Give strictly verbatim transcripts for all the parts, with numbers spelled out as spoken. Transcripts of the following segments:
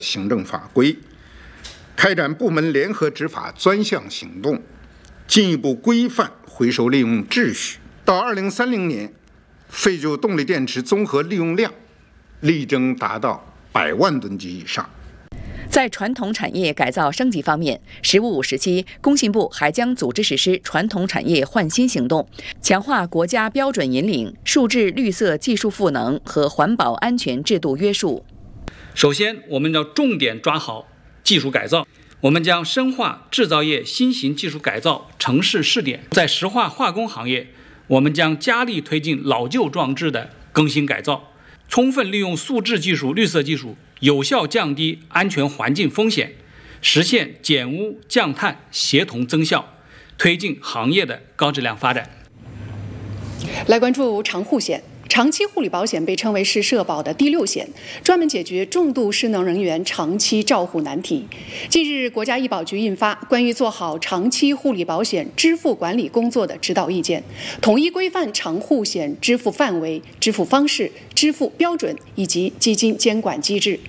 行政法规，开展部门联合执法专项行动，进一步规范回收利用秩序。到二零三零年，废旧动力电池综合利用量力争达到百万吨级以上。 在传统产业改造升级方面，“十五五”时期，工信部还将组织实施传统产业换新行动，强化国家标准引领、数字绿色技术赋能和环保安全制度约束。 首先，我们要重点抓好技术改造，我们将深化制造业新型技术改造城市试点。在石化化工行业，我们将加力推进老旧装置的更新改造，充分利用数字技术、绿色技术，有效降低安全环境风险，实现减污降碳协同增效，推进行业的高质量发展。 来关注长护险。长期护理保险被称为是社保的第六险，专门解决重度失能人员长期照护难题。近日，国家医保局印发《关于做好长期护理保险支付管理工作的指导意见》，统一规范长护险支付范围、支付方式、支付标准以及基金监管机制。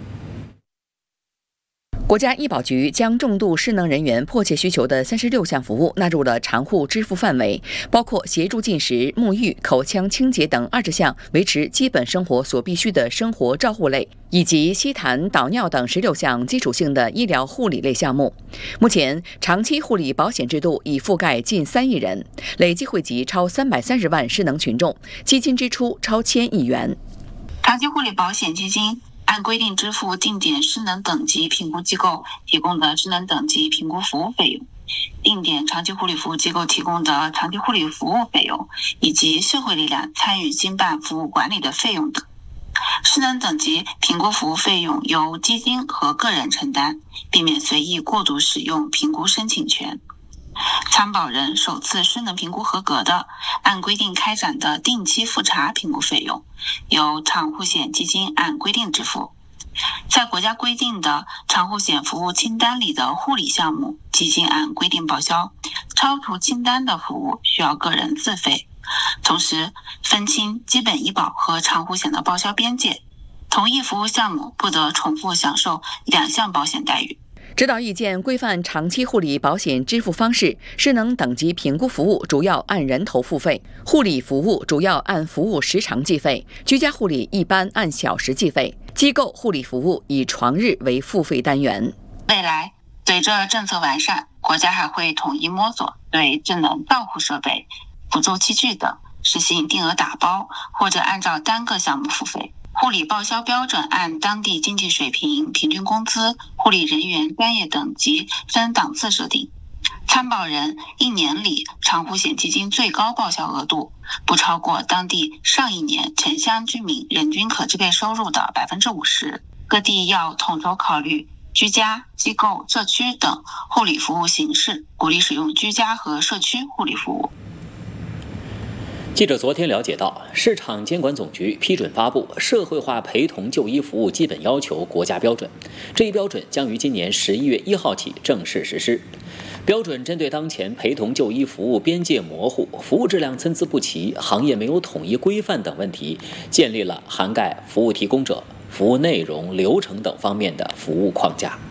国家医保局将重度失能人员迫切需求的三十六项服务纳入了长护支付范围，包括协助进食、沐浴、口腔清洁等二十项维持基本生活所必需的生活照护类，以及吸痰、导尿等十六项基础性的医疗护理类项目。目前，长期护理保险制度已覆盖近三亿人，累计惠及超三百三十万失能群众，基金支出超千亿元。 长期护理保险基金按规定支付定点失能等级评估机构提供的失能等级评估服务费用，定点长期护理服务机构提供的长期护理服务费用，以及社会力量参与经办服务管理的费用等。失能等级评估服务费用由基金和个人承担，避免随意过度使用评估申请权。参保人首次失能评估合格的，按规定开展的定期复查评估费用，由长护险基金按规定支付。在国家规定的长护险服务清单里的护理项目，基金按规定报销，超出清单的服务需要个人自费。同时，分清基本医保和长护险的报销边界，同一服务项目不得重复享受两项保险待遇。 指导意见规范长期护理保险支付方式，失能等级评估服务主要按人头付费，护理服务主要按服务时长计费，居家护理一般按小时计费，机构护理服务以床日为付费单元。 未来，随着政策完善，国家还会统一摸索对智能照护设备、辅助器具等实行定额打包，或者按照单个项目付费。护理报销标准按当地经济水平、平均工资、护理人员专业等级分档次设定。参保人一年里长护险基金最高报销额度不超过当地上一年城乡居民人均可支配收入的百分之五十。各地要统筹考虑居家、机构、社区等护理服务形式，鼓励使用居家和社区护理服务。 记者昨天了解到，市场监管总局批准发布《社会化陪同就医服务基本要求》国家标准，这一标准将于今年十一月一号起正式实施。标准针对当前陪同就医服务边界模糊、服务质量参差不齐、行业没有统一规范等问题，建立了涵盖服务提供者、服务内容、流程等方面的服务框架。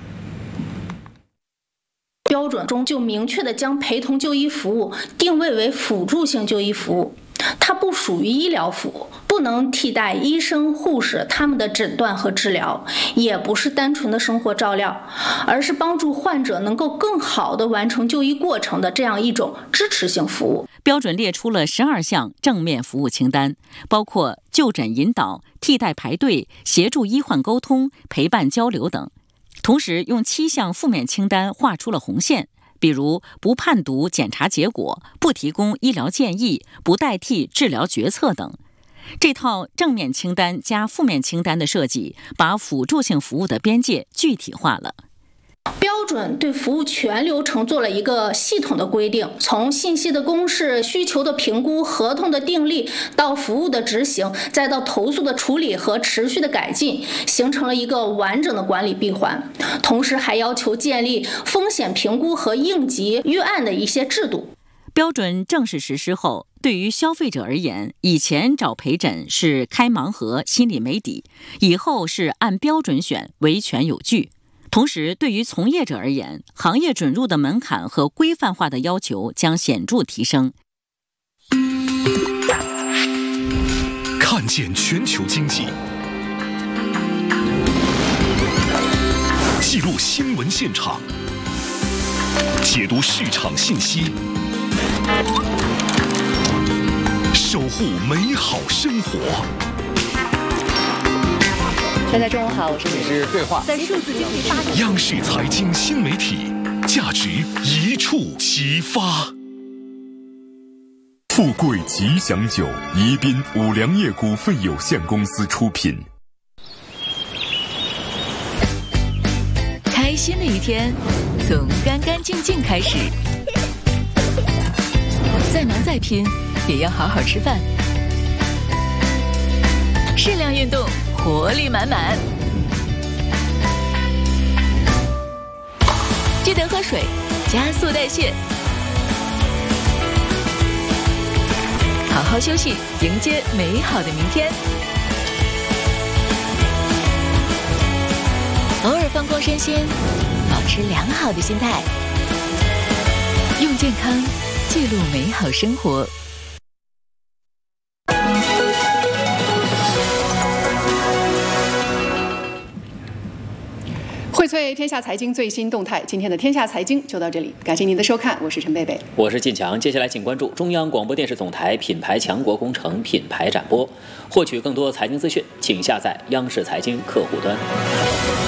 标准中就明确地将陪同就医服务定位为辅助性就医服务，它不属于医疗服务，不能替代医生、护士他们的诊断和治疗，也不是单纯的生活照料，而是帮助患者能够更好地完成就医过程的这样一种支持性服务。 标准列出了十二项正面服务清单，包括就诊引导、替代排队、协助医患沟通、陪伴交流等。同时用七项负面清单画出了红线，比如不判读检查结果、不提供医疗建议、不代替治疗决策等。这套正面清单加负面清单的设计，把辅助性服务的边界具体化了。 标准对服务全流程做了一个系统的规定，从信息的公示、需求的评估、合同的订立到服务的执行，再到投诉的处理和持续的改进，形成了一个完整的管理闭环。同时还要求建立风险评估和应急预案的一些制度。 标准正式实施后，对于消费者而言，以前找陪诊是开盲盒，心里没底，以后是按标准选，维权有据。同时，对于从业者而言，行业准入的门槛和规范化的要求将显著提升。 看见全球经济，记录新闻现场，解读市场信息，守护美好生活。 大家中午好，我是美是对话， 在数字经济发展。 央视财经新媒体，价值一触即发。 富贵吉祥酒，宜宾五粮液股份有限公司出品。 开心的一天，从干干净净开始。再忙再拼，也要好好吃饭。适量运动，活力满满。记得喝水，加速代谢。好好休息，迎接美好的明天。偶尔放光身心，保持良好的心态，用健康记录美好生活。 荟萃天下财经最新动态，今天的天下财经就到这里，感谢您的收看，我是陈贝贝， 我是靳强。接下来请关注中央广播电视总台品牌强国工程品牌展播，获取更多财经资讯，请下载央视财经客户端。